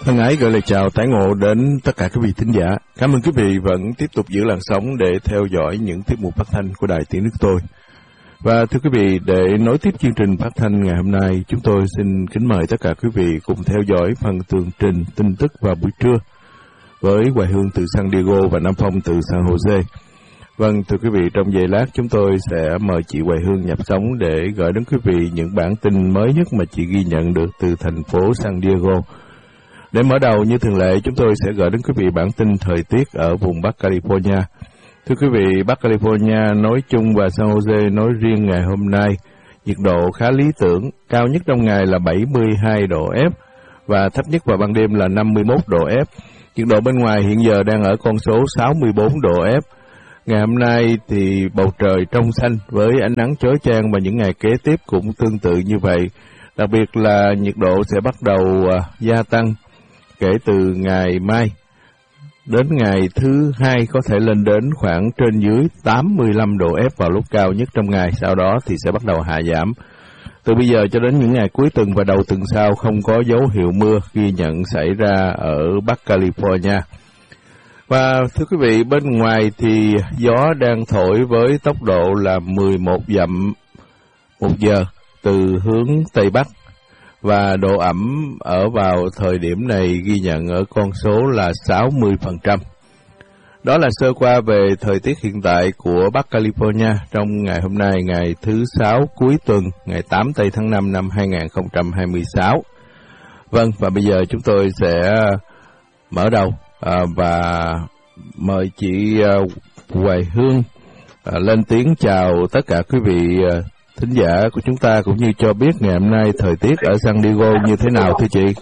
Thân ái gửi lời chào tái ngộ đến tất cả quý vị thính giả. Cảm ơn quý vị vẫn tiếp tục giữ làn sóng để theo dõi những tiết mục phát thanh của Đài Tiếng Nước Tôi. Và thưa quý vị, để nối tiếp chương trình phát thanh ngày hôm nay, chúng tôi xin kính mời tất cả quý vị cùng theo dõi phần tường trình tin tức vào buổi trưa với Hoài Hương từ San Diego và Nam Phong từ San Jose. Vâng, thưa quý vị, trong giây lát chúng tôi sẽ mời chị Hoài Hương nhập sóng để gửi đến quý vị những bản tin mới nhất mà chị ghi nhận được từ thành phố San Diego. Để mở đầu, như thường lệ, chúng tôi sẽ gửi đến quý vị bản tin thời tiết ở vùng Bắc California. Thưa quý vị, Bắc California nói chung và San Jose nói riêng ngày hôm nay, nhiệt độ khá lý tưởng, cao nhất trong ngày là 72 độ F và thấp nhất vào ban đêm là 51 độ F. Nhiệt độ bên ngoài hiện giờ đang ở con số 64 độ F. Ngày hôm nay thì bầu trời trong xanh với ánh nắng chói chang và những ngày kế tiếp cũng tương tự như vậy. Đặc biệt là nhiệt độ sẽ bắt đầu gia tăng kể từ ngày mai. Đến ngày thứ Hai có thể lên đến khoảng trên dưới 85 độ F vào lúc cao nhất trong ngày, sau đó thì sẽ bắt đầu hạ giảm. Từ bây giờ cho đến những ngày cuối tuần và đầu tuần sau không có dấu hiệu mưa ghi nhận xảy ra ở Bắc California. Và thưa quý vị, bên ngoài thì gió đang thổi với tốc độ là 11 dặm một giờ từ hướng Tây Bắc. Và độ ẩm ở vào thời điểm này ghi nhận ở con số là 60%. Đó là sơ qua về thời tiết hiện tại của Bắc California trong ngày hôm nay, ngày thứ Sáu cuối tuần, ngày 8 tây tháng 5 năm 2026. Vâng, và bây giờ chúng tôi sẽ mở đầu và mời chị Hoài Hương lên tiếng chào tất cả quý vị thính giả của chúng ta, cũng như cho biết ngày hôm nay thời tiết ở San Diego như thế nào thưa chị?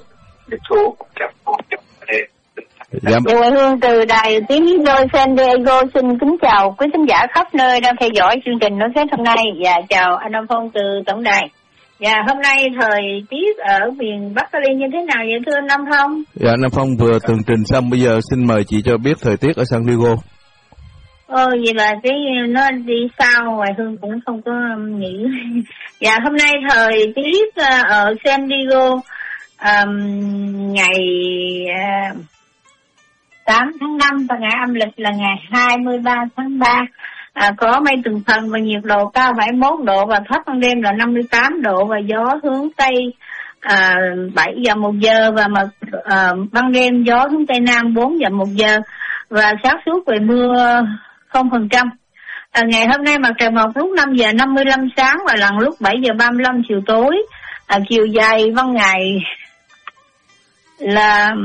Dạ, Hoài Hương từ Đài Tiếng Nước Tôi San Diego xin kính chào quý thính giả khắp nơi đang theo dõi chương trình nói phép hôm nay. Và chào anh Nam Phong từ tổng đài. Dạ, hôm nay thời tiết ở miền Bắc Cali như thế nào vậy thưa anh Nam Phong? Dạ, Nam Phong vừa tường trình xong, bây giờ xin mời chị cho biết thời tiết ở San Diego. Vậy là cái nó đi sao Hoài Hương cũng không có nghĩ. Dạ, hôm nay thời tiết ở San Diego ngày 8 tháng 5 và ngày âm lịch là ngày 23 tháng 3. Có mây từng phần và nhiệt độ cao 71 độ và thấp ban đêm là 58 độ và gió hướng Tây 7 dặm một giờ và ban đêm gió hướng Tây Nam 4 dặm một giờ và xác suất về mưa 0%. Ngày hôm nay mặt trời mọc lúc 5 giờ 55 sáng và lặn lúc 7 giờ 35 chiều tối. Chiều dài ban ngày là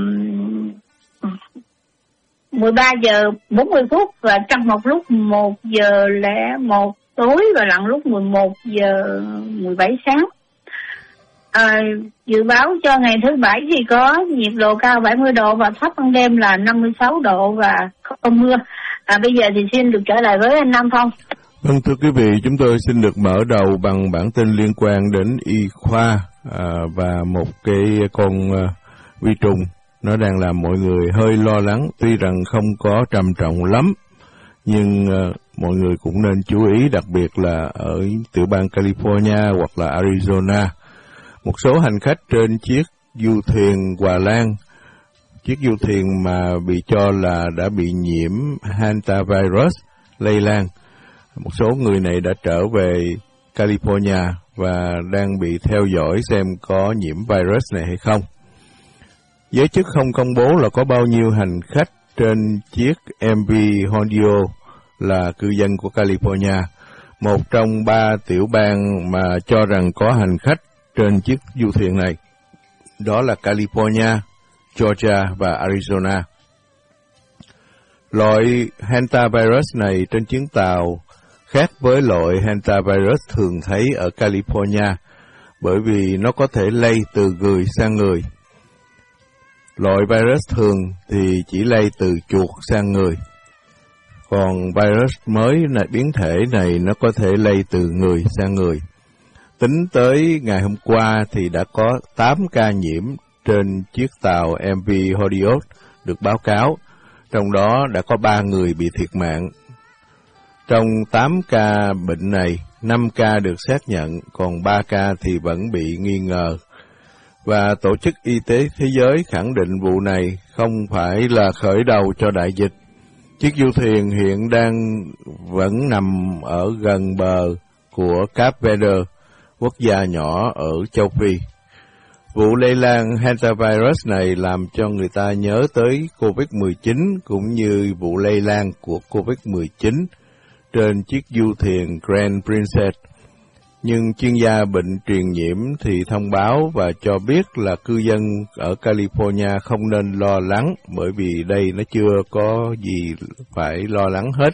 13 giờ 40 phút và trăng mọc lúc 1 giờ 01 tối và lặn lúc 11 giờ 17 sáng. Dự báo cho ngày thứ Bảy thì có nhiệt độ cao 70 độ và thấp ban đêm là 56 độ và không mưa. Bây giờ thì xin được trở lại với anh Nam Phong. Vâng, thưa quý vị, chúng tôi xin được mở đầu bằng bản tin liên quan đến y khoa và một cái con vi trùng. Nó đang làm mọi người hơi lo lắng, tuy rằng không có trầm trọng lắm, nhưng mọi người cũng nên chú ý, đặc biệt là ở tiểu bang California hoặc là Arizona. Một số hành khách trên chiếc du thuyền Hòa Lan, chiếc du thuyền mà bị cho là đã bị nhiễm hantavirus lây lan. Một số người này đã trở về California và đang bị theo dõi xem có nhiễm virus này hay không. Giới chức không công bố là có bao nhiêu hành khách trên chiếc MV Hondio là cư dân của California, một trong 3 tiểu bang mà cho rằng có hành khách trên chiếc du thuyền này. Đó là California, Georgia và Arizona. Loại hantavirus này trên chuyến tàu khác với loại hantavirus thường thấy ở California bởi vì nó có thể lây từ người sang người. Loại virus thường thì chỉ lây từ chuột sang người. Còn virus mới này, biến thể này nó có thể lây từ người sang người. Tính tới ngày hôm qua thì đã có 8 ca nhiễm trên chiếc tàu MV Hodiot được báo cáo, trong đó đã có 3 người bị thiệt mạng. Trong 8 ca bệnh này, 5 ca được xác nhận, còn 3 ca thì vẫn bị nghi ngờ. Và Tổ chức Y tế Thế giới khẳng định vụ này không phải là khởi đầu cho đại dịch. Chiếc du thuyền hiện vẫn nằm ở gần bờ của Cape Verde, quốc gia nhỏ ở châu Phi. Vụ lây lan hantavirus này làm cho người ta nhớ tới COVID-19 cũng như vụ lây lan của COVID-19 trên chiếc du thuyền Grand Princess. Nhưng chuyên gia bệnh truyền nhiễm thì thông báo và cho biết là cư dân ở California không nên lo lắng, bởi vì đây nó chưa có gì phải lo lắng hết.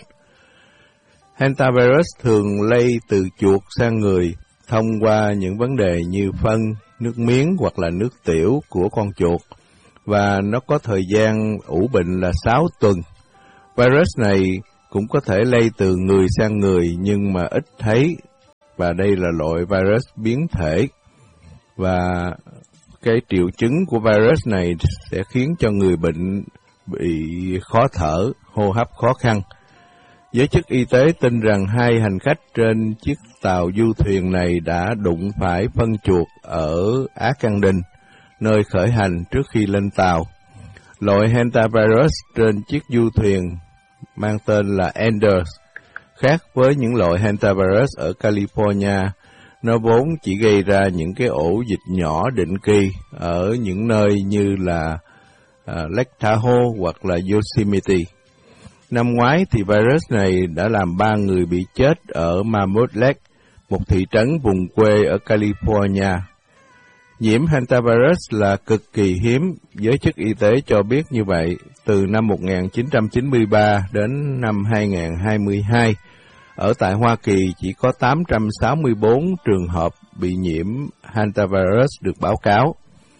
Hantavirus thường lây từ chuột sang người thông qua những vấn đề như phân, nước miếng hoặc là nước tiểu của con chuột, và nó có thời gian ủ bệnh là 6 tuần. Virus này cũng có thể lây từ người sang người nhưng mà ít thấy, và đây là loại virus biến thể. Và cái triệu chứng của virus này sẽ khiến cho người bệnh bị khó thở, hô hấp khó khăn. Giới chức y tế tin rằng 2 hành khách trên chiếc tàu du thuyền này đã đụng phải phân chuột ở Arkansas, nơi khởi hành trước khi lên tàu. Loại hantavirus trên chiếc du thuyền mang tên là Anders. Khác với những loại hantavirus ở California, nó vốn chỉ gây ra những cái ổ dịch nhỏ định kỳ ở những nơi như là Lake Tahoe hoặc là Yosemite. Năm ngoái thì virus này đã làm 3 người bị chết ở Mammoth Lake, một thị trấn vùng quê ở California. Nhiễm hantavirus là cực kỳ hiếm, giới chức y tế cho biết như vậy. Từ năm 1993 đến năm 2022, ở tại Hoa Kỳ chỉ có 864 trường hợp bị nhiễm hantavirus được báo cáo.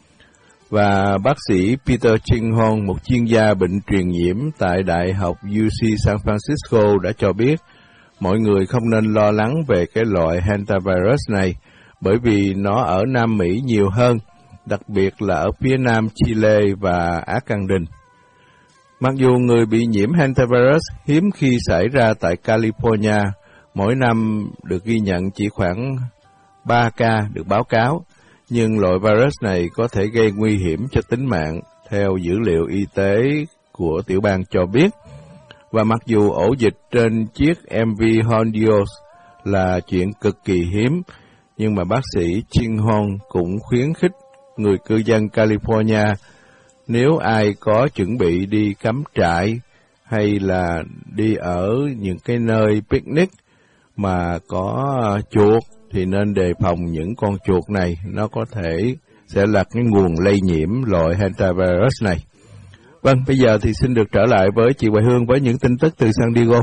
Và bác sĩ Peter Chinghon, một chuyên gia bệnh truyền nhiễm tại Đại học UC San Francisco đã cho biết mọi người không nên lo lắng về cái loại hantavirus này, bởi vì nó ở Nam Mỹ nhiều hơn, đặc biệt là ở phía nam Chile và Arkansas. Mặc dù người bị nhiễm hantavirus hiếm khi xảy ra tại California, mỗi năm được ghi nhận chỉ khoảng 3 ca được báo cáo, nhưng loại virus này có thể gây nguy hiểm cho tính mạng, theo dữ liệu y tế của tiểu bang cho biết. Và mặc dù ổ dịch trên chiếc MV Hondios là chuyện cực kỳ hiếm, nhưng mà bác sĩ Chinghon cũng khuyến khích người cư dân California, nếu ai có chuẩn bị đi cắm trại hay là đi ở những cái nơi picnic mà có chuột thì nên đề phòng những con chuột này, nó có thể sẽ là cái nguồn lây nhiễm loại hantavirus này. Vâng, bây giờ thì xin được trở lại với chị Hoài Hương với những tin tức từ San Diego.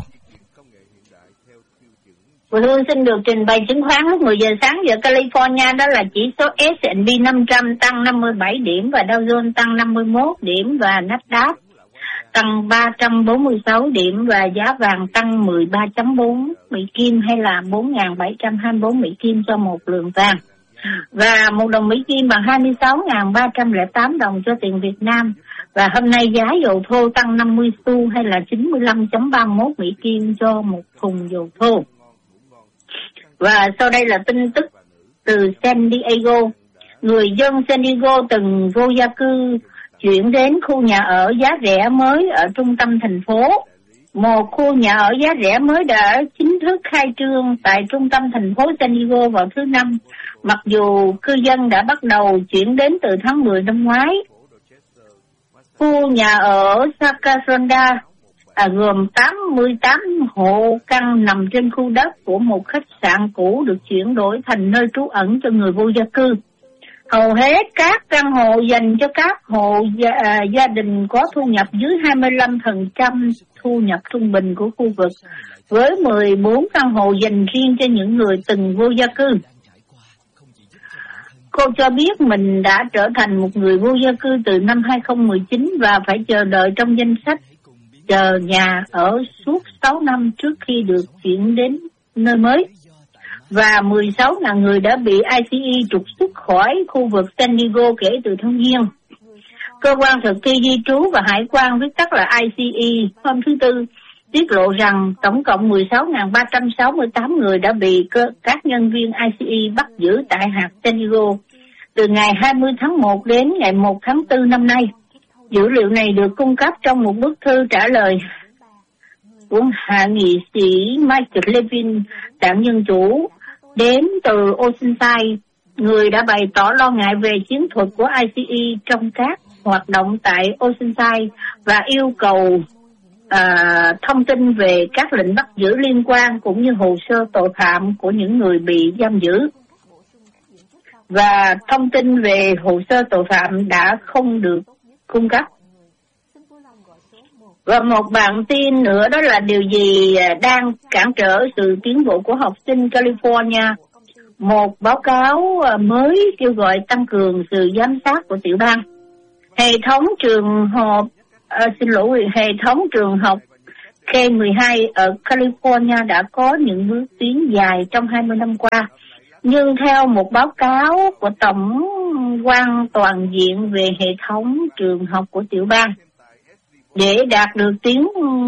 Hoài Hương xin được trình bày chứng khoán lúc 10 giờ sáng giờ California, đó là chỉ số S&P 500 tăng 57 điểm và Dow Jones tăng 51 điểm và Nasdaq tăng 346 điểm và giá vàng tăng 13.4 Mỹ Kim hay là 4.724 Mỹ Kim cho một lượng vàng. Và một đồng Mỹ Kim bằng 26.308 đồng cho tiền Việt Nam. Và hôm nay giá dầu thô tăng 50 xu hay là 95.31 Mỹ Kim cho một thùng dầu thô. Và sau đây là tin tức từ San Diego. Người dân San Diego từng vô gia cư chuyển đến khu nhà ở giá rẻ mới ở trung tâm thành phố. Một khu nhà ở giá rẻ mới đã chính thức khai trương tại trung tâm thành phố San Diego vào thứ Năm, mặc dù cư dân đã bắt đầu chuyển đến từ tháng 10 năm ngoái. Khu nhà ở Sacasonda gồm 88 hộ căn nằm trên khu đất của một khách sạn cũ được chuyển đổi thành nơi trú ẩn cho người vô gia cư. Hầu hết các căn hộ dành cho các hộ gia đình có thu nhập dưới 25% thu nhập trung bình của khu vực, với 14 căn hộ dành riêng cho những người từng vô gia cư. Cô cho biết mình đã trở thành một người vô gia cư từ năm 2019 và phải chờ đợi trong danh sách chờ nhà ở suốt 6 năm trước khi được chuyển đến nơi mới. Và 16.000 người đã bị ICE trục xuất khỏi khu vực San Diego kể từ tháng Giêng. Cơ quan thực thi di trú và hải quan viết tắt là ICE hôm thứ Tư tiết lộ rằng tổng cộng 16.368 người đã bị các nhân viên ICE bắt giữ tại hạt San Diego từ ngày 20 tháng 1 đến ngày 1 tháng 4 năm nay. Dữ liệu này được cung cấp trong một bức thư trả lời của hạ nghị sĩ Michael Levin, đảng Dân Chủ, đến từ Oceanside, người đã bày tỏ lo ngại về chiến thuật của ICE trong các hoạt động tại Oceanside và yêu cầu thông tin về các lệnh bắt giữ liên quan cũng như hồ sơ tội phạm của những người bị giam giữ. Và thông tin về hồ sơ tội phạm đã không được cung cấp. Và một bản tin nữa đó là điều gì đang cản trở sự tiến bộ của học sinh California. Một báo cáo mới kêu gọi tăng cường sự giám sát của tiểu bang. Hệ thống trường học K-12 ở California đã có những bước tiến dài trong 20 năm qua. Nhưng theo một báo cáo của Tổng quan toàn diện về hệ thống trường học của tiểu bang, để đạt được tiến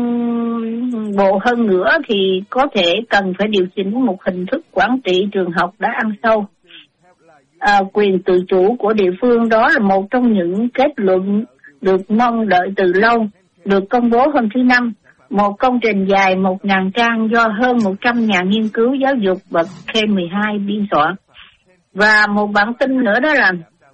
bộ hơn nữa thì có thể cần phải điều chỉnh một hình thức quản trị trường học đã ăn sâu. Quyền tự chủ của địa phương đó là một trong những kết luận được mong đợi từ lâu, được công bố hôm thứ Năm. Một công trình dài 1.000 trang do hơn 100 nhà nghiên cứu giáo dục bậc K-12 biên soạn. Và một bản tin nữa đó là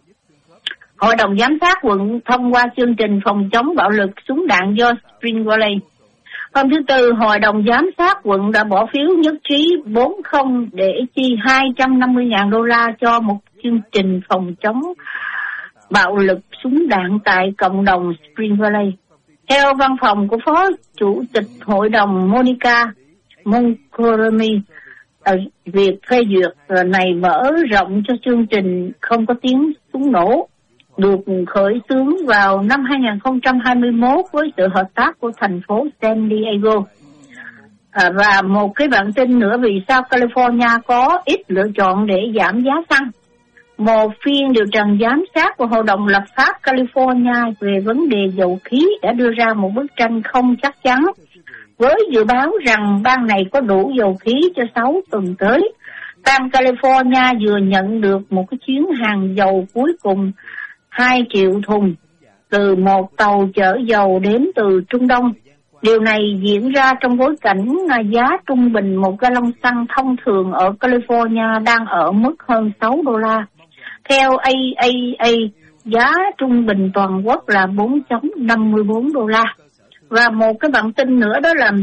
Hội đồng Giám sát quận thông qua chương trình phòng chống bạo lực súng đạn do Spring Valley. Hôm thứ Tư, Hội đồng Giám sát quận đã bỏ phiếu nhất trí 4-0 để chi $250,000 cho một chương trình phòng chống bạo lực súng đạn tại cộng đồng Spring Valley. Theo văn phòng của Phó Chủ tịch Hội đồng Monica Montgomery, việc phê duyệt này mở rộng cho chương trình không có tiếng súng nổ, được khởi xướng vào năm 2021 với sự hợp tác của thành phố San Diego. Và một cái bản tin nữa vì sao California có ít lựa chọn để giảm giá xăng. Một phiên điều trần giám sát của Hội đồng lập pháp California về vấn đề dầu khí đã đưa ra một bức tranh không chắc chắn, với dự báo rằng bang này có đủ dầu khí cho 6 tuần tới. Bang California vừa nhận được một cái chuyến hàng dầu cuối cùng 2 triệu thùng từ một tàu chở dầu đến từ Trung Đông. Điều này diễn ra trong bối cảnh giá trung bình một gallon xăng thông thường ở California đang ở mức hơn $6. Theo AAA, giá trung bình toàn quốc là $4.54. Và một cái bản tin nữa đó là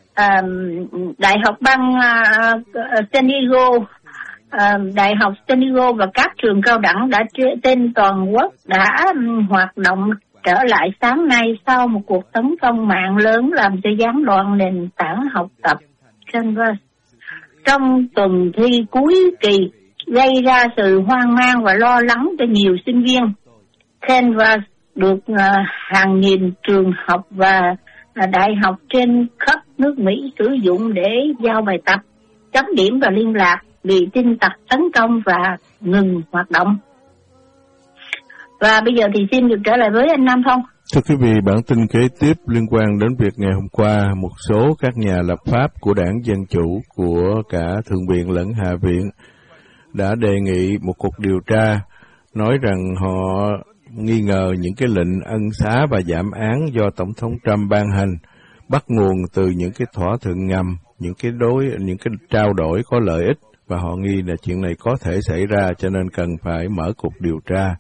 Đại học bang San Diego, Đại học San Diego và các trường cao đẳng đã trên toàn quốc đã hoạt động trở lại sáng nay sau một cuộc tấn công mạng lớn làm cho gián đoạn nền tảng học tập Canvas. Trong tuần thi cuối kỳ gây ra sự hoang mang và lo lắng cho nhiều sinh viên. Canvas được hàng nghìn trường học và đại học trên khắp nước Mỹ sử dụng để giao bài tập, chấm điểm và liên lạc, bị tin tặc tấn công và ngừng hoạt động. Và bây giờ thì xin được trở lại với anh Nam Phong. Thưa quý vị, bản tin kế tiếp liên quan đến việc ngày hôm qua một số các nhà lập pháp của Đảng Dân Chủ của cả Thượng viện lẫn Hạ viện đã đề nghị một cuộc điều tra, nói rằng họ nghi ngờ những cái lệnh ân xá và giảm án do Tổng thống Trump ban hành bắt nguồn từ những cái thỏa thuận ngầm, những cái trao đổi có lợi ích, và họ nghi là chuyện này có thể xảy ra, cho nên cần phải mở cuộc điều tra.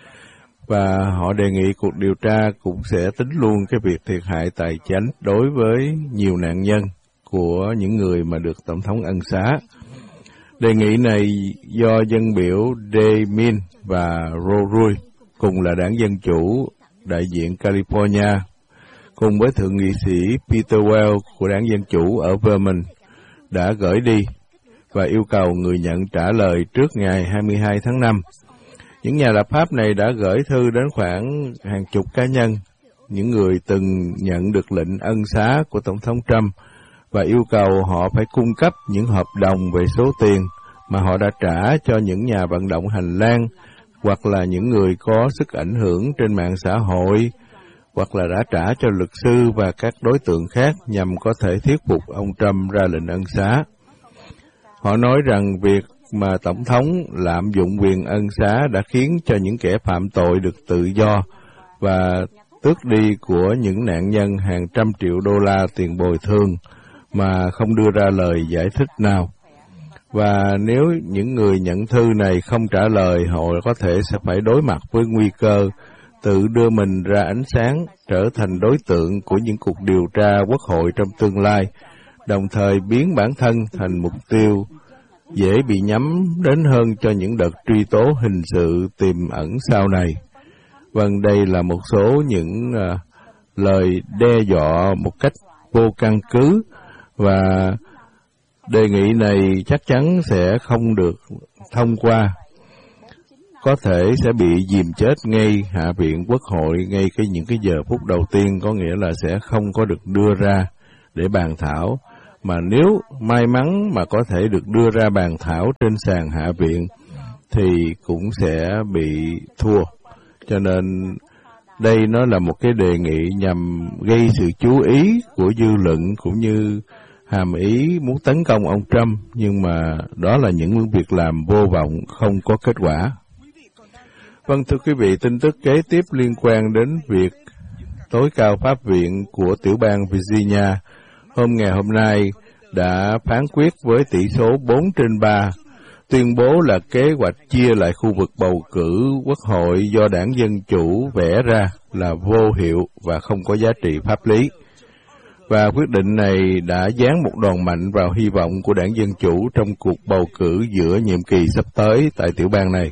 Và họ đề nghị cuộc điều tra cũng sẽ tính luôn cái việc thiệt hại tài chánh đối với nhiều nạn nhân của những người mà được Tổng thống ân xá. Đề nghị này do dân biểu Demin và Roy cùng là Đảng Dân Chủ đại diện California, cùng với Thượng nghị sĩ Peter Wells của Đảng Dân Chủ ở Vermont đã gửi đi và yêu cầu người nhận trả lời trước ngày 22 tháng 5. Những nhà lập pháp này đã gửi thư đến khoảng hàng chục cá nhân, những người từng nhận được lệnh ân xá của Tổng thống Trump, và yêu cầu họ phải cung cấp những hợp đồng về số tiền mà họ đã trả cho những nhà vận động hành lang, hoặc là những người có sức ảnh hưởng trên mạng xã hội, hoặc là đã trả cho luật sư và các đối tượng khác nhằm có thể thuyết phục ông Trump ra lệnh ân xá. Họ nói rằng việc mà Tổng thống lạm dụng quyền ân xá đã khiến cho những kẻ phạm tội được tự do và tước đi của những nạn nhân hàng trăm triệu đô la tiền bồi thường mà không đưa ra lời giải thích nào. Và nếu những người nhận thư này không trả lời, họ có thể sẽ phải đối mặt với nguy cơ tự đưa mình ra ánh sáng, trở thành đối tượng của những cuộc điều tra quốc hội trong tương lai, đồng thời biến bản thân thành mục tiêu dễ bị nhắm đến hơn cho những đợt truy tố hình sự tiềm ẩn sau này. Vâng, đây là một số những lời đe dọa một cách vô căn cứ, và đề nghị này chắc chắn sẽ không được thông qua. Có thể sẽ bị dìm chết ngay Hạ viện Quốc hội ngay những cái giờ phút đầu tiên, có nghĩa là sẽ không có được đưa ra để bàn thảo. Mà nếu may mắn mà có thể được đưa ra bàn thảo trên sàn Hạ viện thì cũng sẽ bị thua. Cho nên đây nó là một cái đề nghị nhằm gây sự chú ý của dư luận, cũng như hàm ý muốn tấn công ông Trump, nhưng mà đó là những việc làm vô vọng, không có kết quả. Vâng, thưa quý vị, tin tức kế tiếp liên quan đến việc tối cao pháp viện của tiểu bang Virginia ngày hôm nay đã phán quyết với tỷ số 4/3, tuyên bố là kế hoạch chia lại khu vực bầu cử quốc hội do đảng Dân Chủ vẽ ra là vô hiệu và không có giá trị pháp lý. Và quyết định này đã giáng một đòn mạnh vào hy vọng của đảng Dân Chủ trong cuộc bầu cử giữa nhiệm kỳ sắp tới tại tiểu bang này.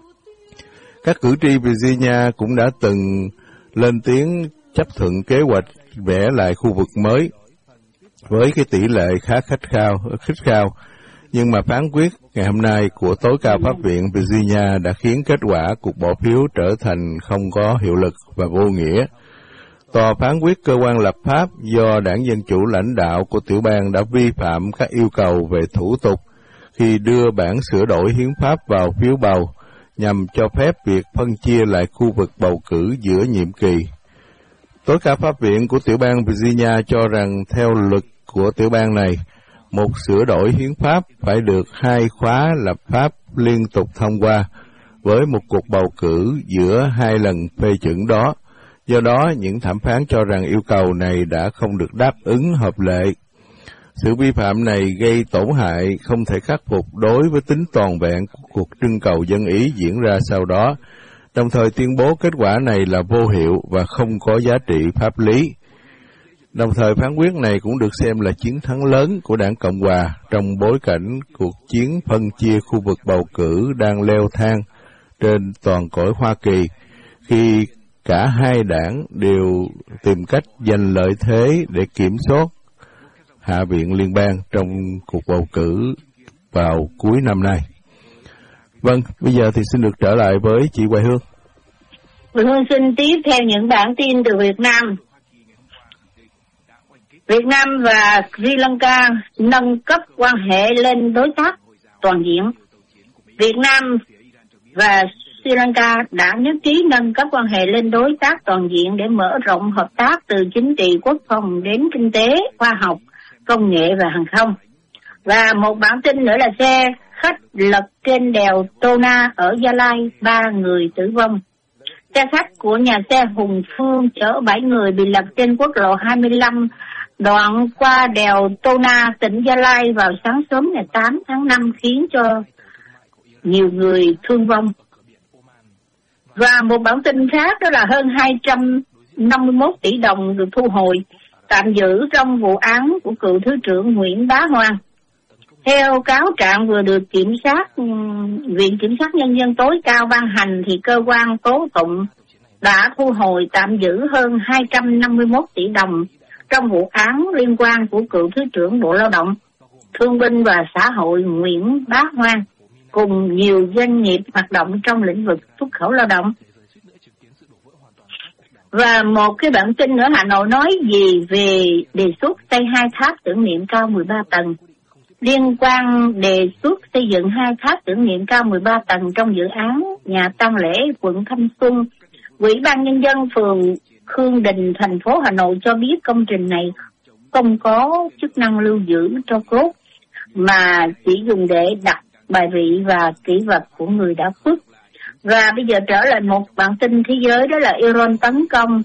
Các cử tri Virginia cũng đã từng lên tiếng chấp thuận kế hoạch vẽ lại khu vực mới với cái tỷ lệ khá khích khao, nhưng mà phán quyết ngày hôm nay của tối cao pháp viện Virginia đã khiến kết quả cuộc bỏ phiếu trở thành không có hiệu lực và vô nghĩa. Tòa phán quyết cơ quan lập pháp do đảng Dân Chủ lãnh đạo của tiểu bang đã vi phạm các yêu cầu về thủ tục khi đưa bản sửa đổi hiến pháp vào phiếu bầu nhằm cho phép việc phân chia lại khu vực bầu cử giữa nhiệm kỳ. Tối cao pháp viện của tiểu bang Virginia cho rằng theo luật của tiểu bang này, một sửa đổi hiến pháp phải được 2 khóa lập pháp liên tục thông qua với một cuộc bầu cử giữa 2 lần phê chuẩn đó. Do đó, những thẩm phán cho rằng yêu cầu này đã không được đáp ứng hợp lệ. Sự vi phạm này gây tổn hại không thể khắc phục đối với tính toàn vẹn của cuộc trưng cầu dân Ý diễn ra sau đó, đồng thời tuyên bố kết quả này là vô hiệu và không có giá trị pháp lý. Đồng thời phán quyết này cũng được xem là chiến thắng lớn của đảng Cộng Hòa trong bối cảnh cuộc chiến phân chia khu vực bầu cử đang leo thang trên toàn cõi Hoa Kỳ, khi cả hai đảng đều tìm cách giành lợi thế để kiểm soát Hạ viện Liên bang trong cuộc bầu cử vào cuối năm nay. Vâng, bây giờ thì xin được trở lại với chị Hoài Hương. Hương xin tiếp theo những bản tin từ Việt Nam. Việt Nam và Sri Lanka nâng cấp quan hệ lên đối tác toàn diện. Việt Nam và Sri Lanka đã nhất trí nâng cấp quan hệ lên đối tác toàn diện để mở rộng hợp tác từ chính trị quốc phòng đến kinh tế, khoa học, công nghệ và hàng không. Và một bản tin nữa là xe khách lật trên đèo Tona ở Gia Lai, 3 người tử vong. Xe khách của nhà xe Hùng Phương chở 7 người bị lật trên quốc lộ 25 đoạn qua đèo Tona, tỉnh Gia Lai vào sáng sớm ngày 8 tháng 5 khiến cho nhiều người thương vong. Và một bản tin khác đó là hơn 251 tỷ đồng được thu hồi, tạm giữ trong vụ án của cựu Thứ trưởng Nguyễn Bá Hoàng. Theo cáo trạng vừa được Viện Kiểm sát Nhân dân tối cao ban hành thì cơ quan tố tụng đã thu hồi tạm giữ hơn 251 tỷ đồng trong vụ án liên quan của cựu Thứ trưởng Bộ Lao động, Thương binh và Xã hội Nguyễn Bá Hoàng cùng nhiều doanh nghiệp hoạt động trong lĩnh vực xuất khẩu lao động. Và một cái bản tin nữa, Hà Nội nói gì về đề xuất xây 2 tháp tưởng niệm cao 13 tầng. Liên quan đề xuất xây dựng 2 tháp tưởng niệm cao 13 tầng trong dự án nhà tang lễ quận Thanh Xuân, Ủy ban Nhân dân phường Khương Đình, thành phố Hà Nội cho biết công trình này không có chức năng lưu giữ tro cốt, mà chỉ dùng để đặt bài vị và kỷ vật của người đã khuất. Và bây giờ trở lại một bản tin thế giới, đó là Iran tấn công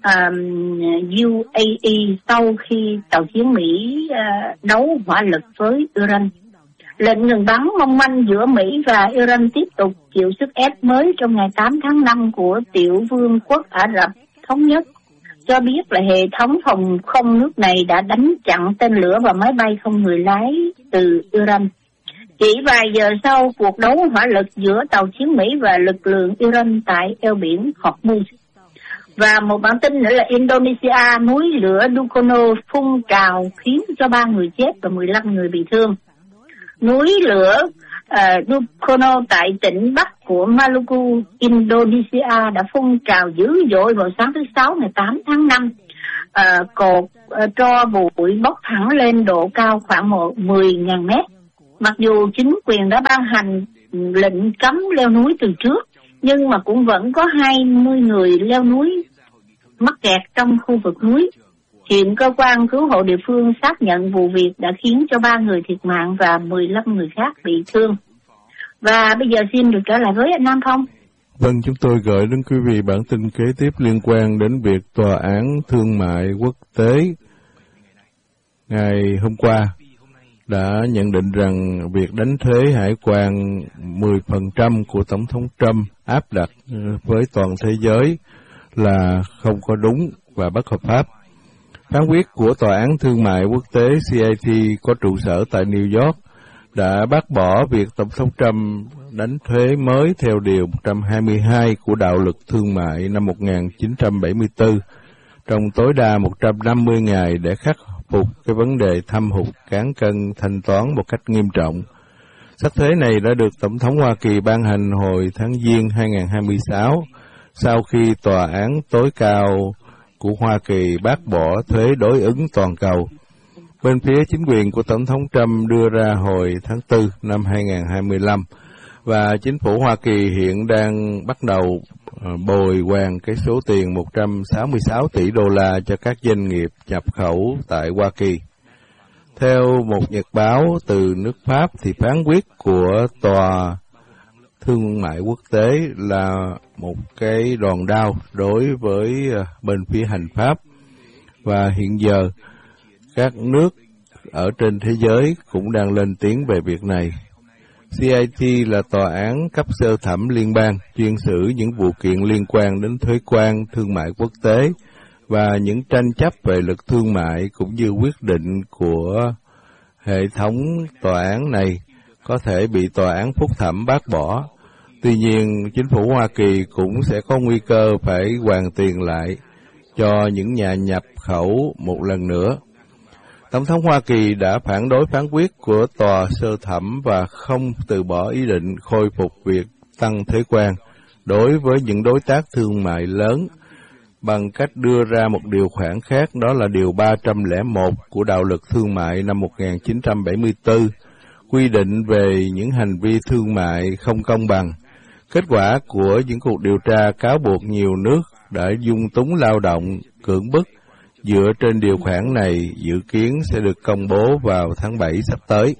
UAE sau khi tàu chiến Mỹ đấu hỏa lực với Iran. Lệnh ngừng bắn mong manh giữa Mỹ và Iran tiếp tục chịu sức ép mới trong ngày 8 tháng 5 của Tiểu Vương quốc Ả Rập Thống Nhất, cho biết là hệ thống phòng không nước này đã đánh chặn tên lửa và máy bay không người lái từ Iran. Chỉ vài giờ sau cuộc đấu hỏa lực giữa tàu chiến Mỹ và lực lượng Iran tại eo biển Hormuz. Và một bản tin nữa là Indonesia, núi lửa Dukono phun trào khiến cho 3 người chết và 15 người bị thương. Núi lửa Dukono tại tỉnh Bắc của Maluku, Indonesia đã phun trào dữ dội vào sáng thứ Sáu ngày 8 tháng 5. Cột tro bụi bốc thẳng lên độ cao khoảng 10.000 mét. Mặc dù chính quyền đã ban hành lệnh cấm leo núi từ trước, nhưng mà cũng vẫn có 20 người leo núi mắc kẹt trong khu vực núi. Hiện cơ quan cứu hộ địa phương xác nhận vụ việc đã khiến cho 3 người thiệt mạng và 15 người khác bị thương. Và bây giờ xin được trở lại với anh Nam Phong. Vâng, chúng tôi gửi đến quý vị bản tin kế tiếp liên quan đến việc Tòa án Thương mại Quốc tế ngày hôm qua đã nhận định rằng việc đánh thuế hải quan 10% của Tổng thống Trump áp đặt với toàn thế giới là không có đúng và bất hợp pháp. Phán quyết của Tòa án Thương mại Quốc tế CIT có trụ sở tại New York đã bác bỏ việc Tổng thống Trump đánh thuế mới theo Điều 122 của Đạo luật Thương mại năm 1974 trong tối đa 150 ngày để khắc phục cái vấn đề thâm hụt cán cân thanh toán một cách nghiêm trọng. Sắc thuế này đã được Tổng thống Hoa Kỳ ban hành hồi tháng Giêng 2026 sau khi Tòa án tối cao của Hoa Kỳ bác bỏ thuế đối ứng toàn cầu. Bên phía chính quyền của Tổng thống Trump đưa ra hồi tháng 4 năm 2025 và chính phủ Hoa Kỳ hiện đang bắt đầu bồi hoàn cái số tiền 166 tỷ đô la cho các doanh nghiệp nhập khẩu tại Hoa Kỳ. Theo một nhật báo từ nước Pháp thì phán quyết của Tòa Thương mại Quốc tế là một cái đòn đau đối với bên phía hành pháp, và hiện giờ các nước ở trên thế giới cũng đang lên tiếng về việc này. CIT là tòa án cấp sơ thẩm liên bang chuyên xử những vụ kiện liên quan đến thuế quan, thương mại quốc tế và những tranh chấp về luật thương mại, cũng như quyết định của hệ thống tòa án này có thể bị tòa án phúc thẩm bác bỏ. Tuy nhiên, chính phủ Hoa Kỳ cũng sẽ có nguy cơ phải hoàn tiền lại cho những nhà nhập khẩu một lần nữa. Tổng thống Hoa Kỳ đã phản đối phán quyết của tòa sơ thẩm và không từ bỏ ý định khôi phục việc tăng thuế quan đối với những đối tác thương mại lớn bằng cách đưa ra một điều khoản khác, đó là Điều 301 của Đạo luật Thương mại năm 1974, quy định về những hành vi thương mại không công bằng. Kết quả của những cuộc điều tra cáo buộc nhiều nước đã dung túng lao động, cưỡng bức dựa trên điều khoản này dự kiến sẽ được công bố vào tháng 7 sắp tới.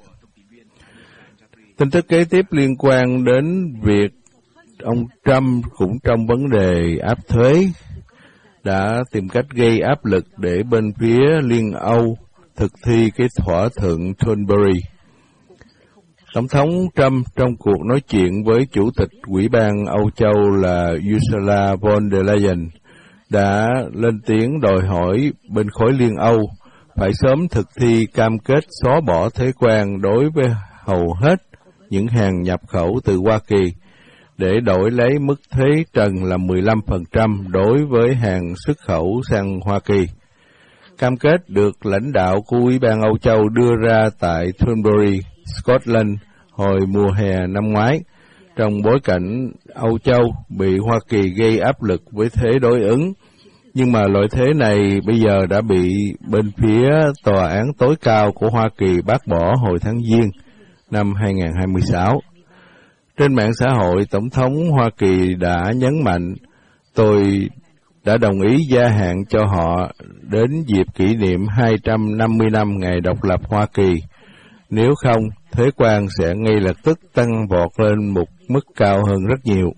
Tin tức kế tiếp liên quan đến việc ông Trump cũng trong vấn đề áp thuế đã tìm cách gây áp lực để bên phía Liên Âu thực thi cái thỏa thuận Thornbury. Tổng thống Trump trong cuộc nói chuyện với Chủ tịch Ủy ban Âu Châu là Ursula von der Leyen đã lên tiếng đòi hỏi bên khối Liên Âu phải sớm thực thi cam kết xóa bỏ thuế quan đối với hầu hết những hàng nhập khẩu từ Hoa Kỳ để đổi lấy mức thuế trần là 15% đối với hàng xuất khẩu sang Hoa Kỳ. Cam kết được lãnh đạo của Ủy ban Âu Châu đưa ra tại Thornbury, Scotland hồi mùa hè năm ngoái, trong bối cảnh Âu Châu bị Hoa Kỳ gây áp lực với thuế đối ứng, nhưng mà loại thuế này bây giờ đã bị bên phía Tòa án tối cao của Hoa Kỳ bác bỏ hồi tháng Giêng năm 2026. Trên mạng xã hội, Tổng thống Hoa Kỳ đã nhấn mạnh, tôi đã đồng ý gia hạn cho họ đến dịp kỷ niệm 250 năm ngày độc lập Hoa Kỳ. Nếu không, thế quan sẽ ngay lập tức tăng vọt lên một mức cao hơn rất nhiều.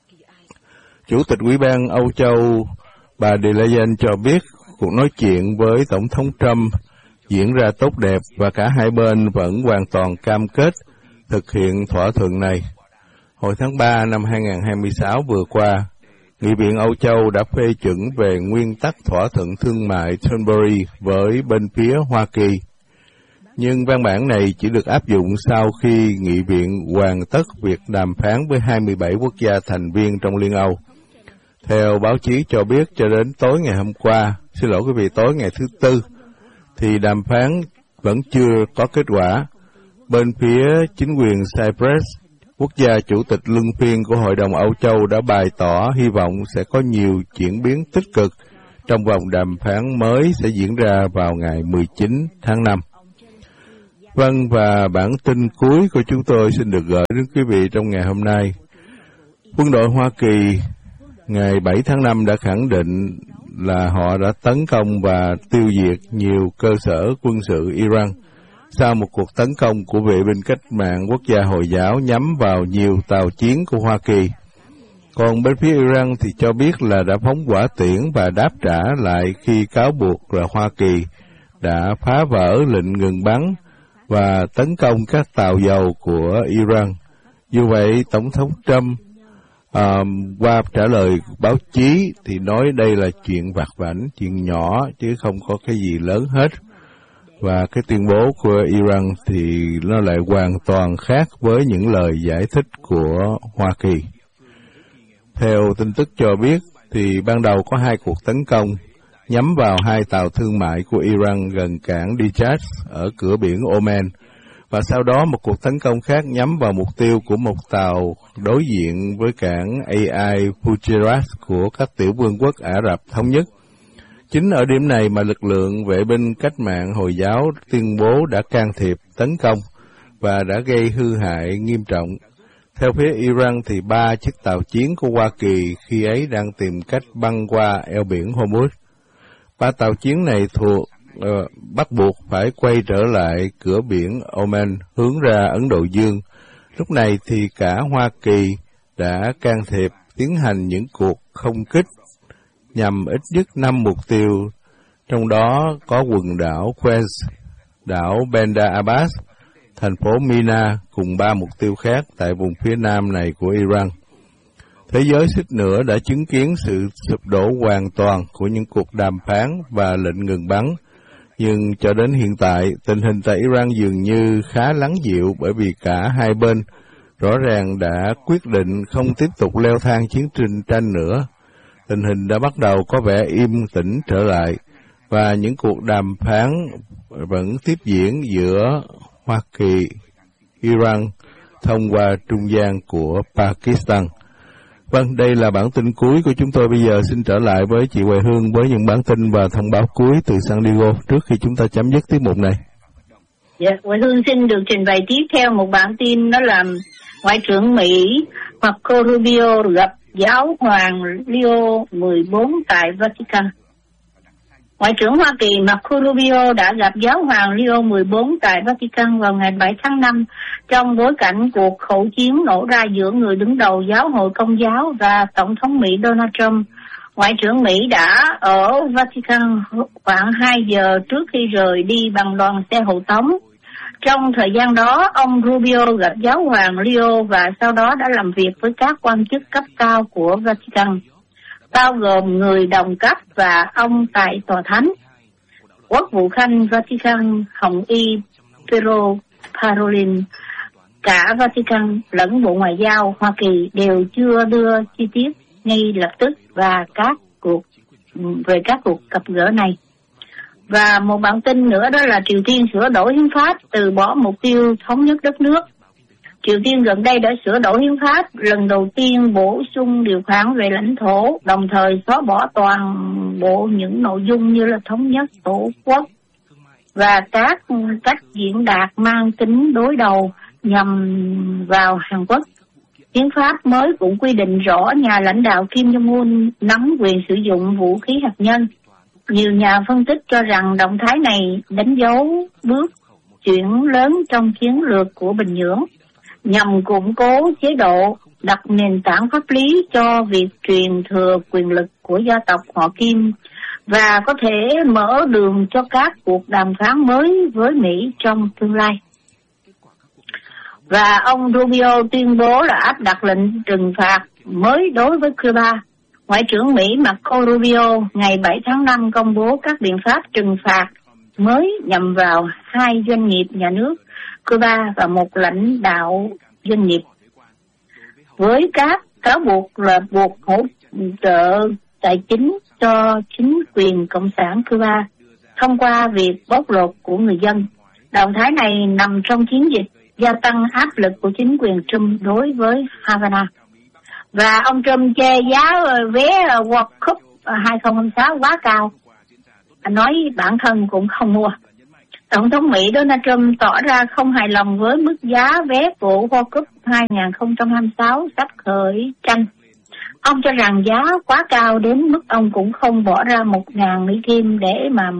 Chủ tịch Ủy ban Âu Châu bà de Leyen cho biết cuộc nói chuyện với Tổng thống Trump diễn ra tốt đẹp và cả hai bên vẫn hoàn toàn cam kết thực hiện thỏa thuận này. Hồi tháng 3 năm 2026 vừa qua, Nghị viện Âu Châu đã phê chuẩn về nguyên tắc thỏa thuận thương mại Turnberry với bên phía Hoa Kỳ. Nhưng văn bản này chỉ được áp dụng sau khi Nghị viện hoàn tất việc đàm phán với 27 quốc gia thành viên trong Liên Âu. Theo báo chí cho biết, cho đến tối ngày hôm qua, tối ngày thứ Tư, thì đàm phán vẫn chưa có kết quả. Bên phía chính quyền Cyprus, quốc gia chủ tịch luân phiên của Hội đồng Âu Châu đã bày tỏ hy vọng sẽ có nhiều chuyển biến tích cực trong vòng đàm phán mới sẽ diễn ra vào ngày 19 tháng 5. Vâng, và bản tin cuối của chúng tôi xin được gửi đến quý vị trong ngày hôm nay. Quân đội Hoa Kỳ ngày 7 tháng 5 đã khẳng định là họ đã tấn công và tiêu diệt nhiều cơ sở quân sự Iran sau một cuộc tấn công của vệ binh cách mạng quốc gia Hồi giáo nhắm vào nhiều tàu chiến của Hoa Kỳ. Còn bên phía Iran thì cho biết là đã phóng hỏa tiễn và đáp trả lại khi cáo buộc là Hoa Kỳ đã phá vỡ lệnh ngừng bắn và tấn công các tàu dầu của Iran. Dù vậy, Tổng thống Trump qua trả lời báo chí thì nói đây là chuyện vặt vãnh, chuyện nhỏ chứ không có cái gì lớn hết. Và cái tuyên bố của Iran thì nó lại hoàn toàn khác với những lời giải thích của Hoa Kỳ. Theo tin tức cho biết thì ban đầu có 2 cuộc tấn công nhắm vào 2 tàu thương mại của Iran gần cảng Dijaz ở cửa biển Oman. Và sau đó một cuộc tấn công khác nhắm vào mục tiêu của một tàu đối diện với cảng Al Fujairah của các tiểu vương quốc Ả Rập Thống Nhất. Chính ở điểm này mà lực lượng vệ binh cách mạng Hồi giáo tuyên bố đã can thiệp tấn công và đã gây hư hại nghiêm trọng. Theo phía Iran thì 3 chiếc tàu chiến của Hoa Kỳ khi ấy đang tìm cách băng qua eo biển Hormuz. 3 tàu chiến này bắt buộc phải quay trở lại cửa biển Oman hướng ra Ấn Độ Dương. Lúc này thì cả Hoa Kỳ đã can thiệp tiến hành những cuộc không kích nhằm ít nhất 5 mục tiêu, trong đó có quần đảo Quds, đảo Bandar Abbas, thành phố Mina cùng 3 mục tiêu khác tại vùng phía nam này của Iran. Thế giới suýt nữa đã chứng kiến sự sụp đổ hoàn toàn của những cuộc đàm phán và lệnh ngừng bắn, nhưng cho đến hiện tại, tình hình tại Iran dường như khá lắng dịu bởi vì cả hai bên rõ ràng đã quyết định không tiếp tục leo thang chiến tranh nữa. Tình hình đã bắt đầu có vẻ im tĩnh trở lại, và những cuộc đàm phán vẫn tiếp diễn giữa Hoa Kỳ, Iran thông qua trung gian của Pakistan. Vâng, đây là bản tin cuối của chúng tôi. Bây giờ xin trở lại với chị Hoài Hương với những bản tin và thông báo cuối từ San Diego trước khi chúng ta chấm dứt tiết mục này. Dạ, Hoài Hương xin được trình bày tiếp theo một bản tin, đó là Ngoại trưởng Mỹ Marco Rubio gặp Giáo hoàng Leo 14 tại Vatican. Ngoại trưởng Hoa Kỳ Marco Rubio đã gặp Giáo hoàng Leo 14 tại Vatican vào ngày 7 tháng 5 trong bối cảnh cuộc khẩu chiến nổ ra giữa người đứng đầu giáo hội Công giáo và Tổng thống Mỹ Donald Trump. Ngoại trưởng Mỹ đã ở Vatican khoảng 2 giờ trước khi rời đi bằng đoàn xe hộ tống. Trong thời gian đó, ông Rubio gặp Giáo hoàng Leo và sau đó đã làm việc với các quan chức cấp cao của Vatican, bao gồm người đồng cấp và ông tại tòa thánh. Quốc vụ khanh Vatican Hồng Y Piero Parolin, cả Vatican lẫn Bộ Ngoại giao Hoa Kỳ đều chưa đưa chi tiết ngay lập tức về các cuộc gặp gỡ này. Và một bản tin nữa, đó là Triều Tiên sửa đổi hiến pháp, từ bỏ mục tiêu thống nhất đất nước. Triều Tiên gần đây đã sửa đổi hiến pháp, lần đầu tiên bổ sung điều khoản về lãnh thổ, đồng thời xóa bỏ toàn bộ những nội dung như là thống nhất tổ quốc và các cách diễn đạt mang tính đối đầu nhằm vào Hàn Quốc. Hiến pháp mới cũng quy định rõ nhà lãnh đạo Kim Jong-un nắm quyền sử dụng vũ khí hạt nhân. Nhiều nhà phân tích cho rằng động thái này đánh dấu bước chuyển lớn trong chiến lược của Bình Nhưỡng nhằm củng cố chế độ, đặt nền tảng pháp lý cho việc truyền thừa quyền lực của gia tộc họ Kim và có thể mở đường cho các cuộc đàm phán mới với Mỹ trong tương lai. Và ông Rubio tuyên bố là áp đặt lệnh trừng phạt mới đối với Cuba. Ngoại trưởng Mỹ Marco Rubio ngày 7 tháng 5 công bố các biện pháp trừng phạt mới nhằm vào 2 doanh nghiệp nhà nước Cuba và một lãnh đạo doanh nghiệp, với các cáo buộc là buộc hỗ trợ tài chính cho chính quyền Cộng sản Cuba thông qua việc bóc lột của người dân. Động thái này nằm trong chiến dịch gia tăng áp lực của chính quyền Trump đối với Havana. Và ông Trump chê giá vé World Cup 2026 quá cao, nói bản thân cũng không mua. Tổng thống Mỹ Donald Trump tỏ ra không hài lòng với mức giá vé của World Cup 2026 sắp khởi tranh. Ông cho rằng giá quá cao đến mức ông cũng không bỏ ra 1.000 Mỹ Kim để mà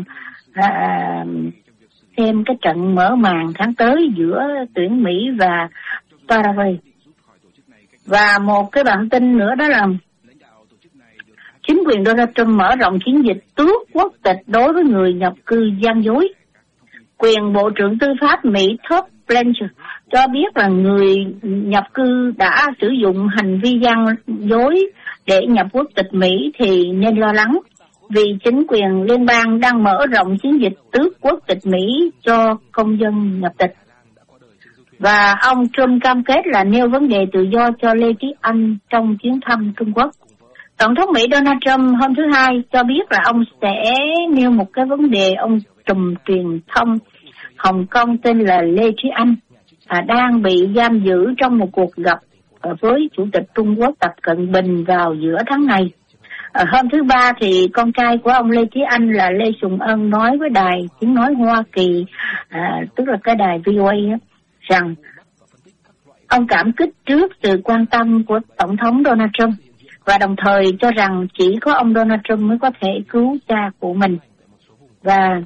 xem cái trận mở màn tháng tới giữa tuyển Mỹ và Paraguay. Và một cái bản tin nữa đó là chính quyền Donald Trump mở rộng chiến dịch tước quốc tịch đối với người nhập cư gian dối. Quyền Bộ trưởng Tư pháp Mỹ Todd Blanchard cho biết là người nhập cư đã sử dụng hành vi gian dối để nhập quốc tịch Mỹ thì nên lo lắng, vì chính quyền liên bang đang mở rộng chiến dịch tước quốc tịch Mỹ cho công dân nhập tịch. Và ông Trump cam kết là nêu vấn đề tự do cho Lê Trí Anh trong chuyến thăm Trung Quốc. Tổng thống Mỹ Donald Trump hôm thứ Hai cho biết là ông sẽ nêu một cái vấn đề ông trùm truyền thông Hồng Kông tên là Lê Trí Anh đang bị giam giữ trong một cuộc gặp với Chủ tịch Trung Quốc Tập Cận Bình vào giữa tháng này. Hôm thứ Ba thì con trai của ông Lê Trí Anh là Lê Sùng Ân nói với đài tiếng nói Hoa Kỳ, tức là cái đài VOA rằng ông cảm kích trước sự quan tâm của Tổng thống Donald Trump và đồng thời cho rằng chỉ có ông Donald Trump mới có thể cứu cha của mình. Và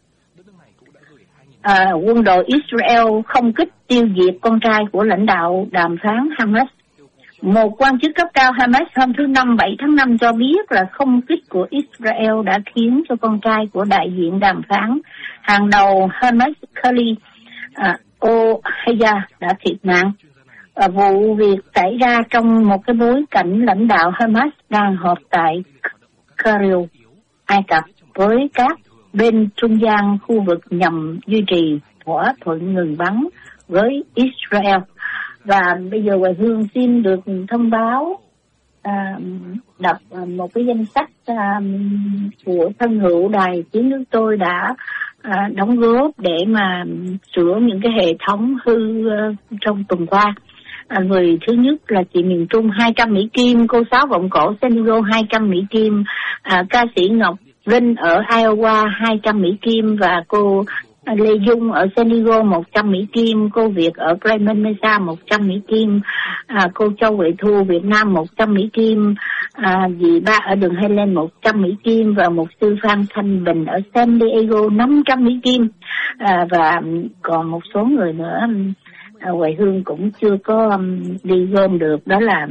quân đội Israel không kích tiêu diệt con trai của lãnh đạo đàm phán Hamas. Một quan chức cấp cao Hamas hôm thứ Năm 7 tháng 5 cho biết là không kích của Israel đã khiến cho con trai của đại diện đàm phán hàng đầu Hamas Khalil O'Haya đã thiệt mạng. Vụ việc xảy ra trong một cái bối cảnh lãnh đạo Hamas đang họp tại Cairo, Ai Cập với các bên trung gian khu vực nhằm duy trì thỏa thuận ngừng bắn với Israel. Và bây giờ Hoài Hương xin được thông báo đọc một cái danh sách của thân hữu đài tiếng nước tôi đã đóng góp để mà sửa những cái hệ thống hư trong tuần qua. Người thứ nhất là chị miền Trung 200 Mỹ Kim, cô Sáu Vọng Cổ San Diego 200 Mỹ Kim, ca sĩ Ngọc Linh ở Iowa 200 Mỹ Kim và cô Lê Dung ở San Diego 100 Mỹ Kim, cô Việt ở Cayman Mesa 100 Mỹ Kim, cô Châu Huệ Thu Việt Nam 100 Mỹ Kim, dì Ba ở đường Highland 100 Mỹ Kim và mục sư Phan Thanh Bình ở San Diego 500 Mỹ Kim, và còn một số người nữa Hoài Hương cũng chưa có đi gom được, đó là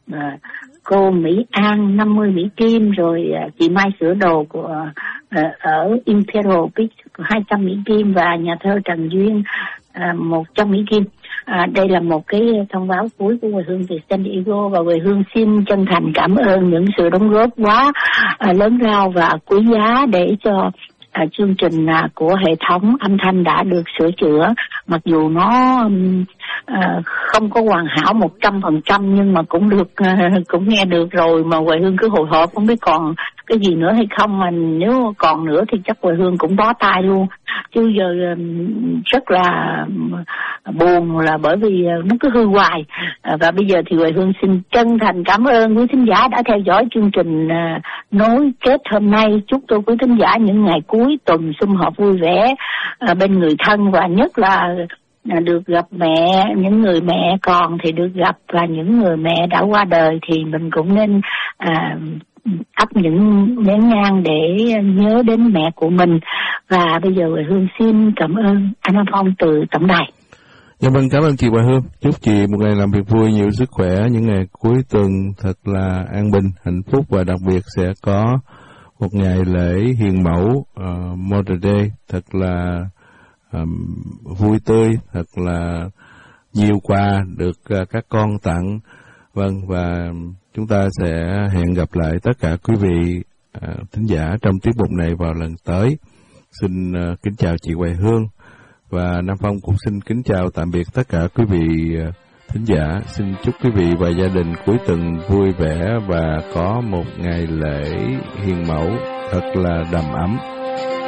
cô Mỹ An 50 Mỹ Kim, rồi chị Mai Sửa Đồ của ở Imperial Beach 200 Mỹ Kim và nhà thơ Trần Duyên 100 Mỹ Kim. Đây là một cái thông báo cuối của Hoài Hương từ San Diego, và Hoài Hương xin chân thành cảm ơn những sự đóng góp quá lớn lao và quý giá để cho chương trình của hệ thống âm thanh đã được sửa chữa, mặc dù nó không có hoàn hảo 100% nhưng mà cũng được, cũng nghe được rồi. Mà Hoài Hương cứ hồi hộp không biết còn cái gì nữa hay không, mà nếu còn nữa thì chắc Hoài Hương cũng bó tay luôn. Chứ giờ rất là buồn là bởi vì nó cứ hư hoài. Và bây giờ thì Hoài Hương xin chân thành cảm ơn quý thính giả đã theo dõi chương trình nối kết hôm nay. Chúc cho quý thính giả những ngày cuối tuần sum họp vui vẻ bên người thân, và nhất là được gặp mẹ, những người mẹ còn thì được gặp, và những người mẹ đã qua đời thì mình cũng nên thắp những nén nhang để nhớ đến mẹ của mình. Và bây giờ Hoài Hương xin cảm ơn anh Nam Phong từ tổng đài. Dạ vâng, cảm ơn chị Hoài Hương. Chúc chị một ngày làm việc vui, nhiều sức khỏe, những ngày cuối tuần thật là an bình, hạnh phúc, và đặc biệt sẽ có một ngày lễ hiền mẫu Mother Day thật là vui tươi, thật là nhiều quà được các con tặng. Vâng, và chúng ta sẽ hẹn gặp lại tất cả quý vị thính giả trong tiết mục này vào lần tới. Xin kính chào chị Hoài Hương, và Nam Phong cũng xin kính chào tạm biệt tất cả quý vị thính giả. Xin chúc quý vị và gia đình cuối tuần vui vẻ và có một ngày lễ hiền mẫu thật là đầm ấm.